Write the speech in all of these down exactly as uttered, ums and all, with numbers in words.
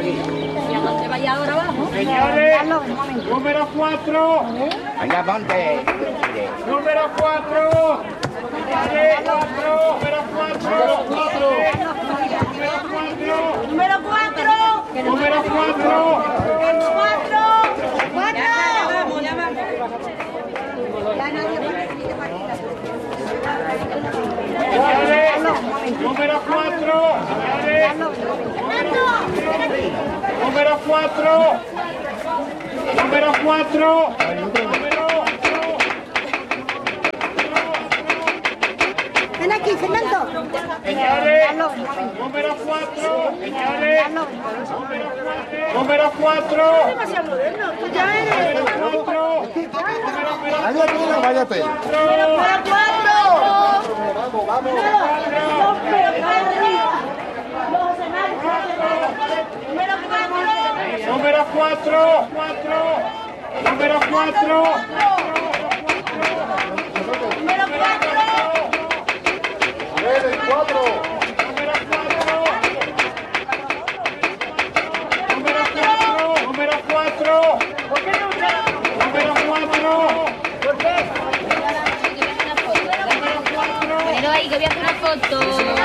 ¿Y a dónde vaya ahora abajo? Señores, número cuatro. Venga, ponte. Número cuatro. Señores, cuatro. Número cuatro. Número cuatro. Número cuatro. Número cuatro. Cuatro. Cuatro. Ya vamos, ya vamos. Señores, número cuatro. Señores, número cuatro. Número cuatro. Ven aquí, Fernando. Señores, número cuatro. Señores, número cuatro. Demasiado moderno. Tú ya eres. Váyate, váyate. Número cuatro. Vamos, vamos. Número cuatro. Número cuatro. Número cuatro. Número cuatro. A ver, el cuatro. Número cuatro. Número cuatro. Número cuatro. ¿Por qué no usted? Número cuatro. ¿Por qué? Pero ahí que voy a hacer una foto.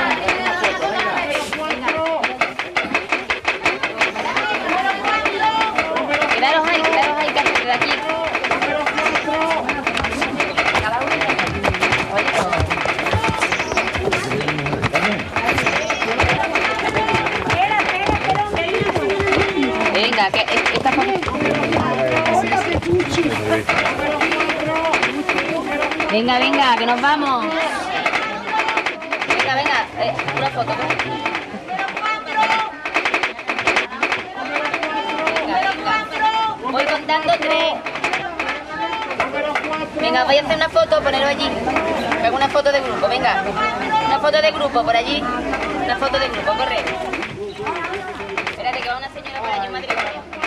Quedaros ahí, quedaros ahí, que hacer de aquí. Venga, que esta foto. Venga, venga, que nos vamos. Venga, venga, eh, una foto. Venga, venga. Voy contando tres. Venga, voy a hacer una foto, ponerlo allí. Hago una foto de grupo, venga. Una foto de grupo por allí. Una foto de grupo, corre. Espérate que va una señora por allí, madre mía.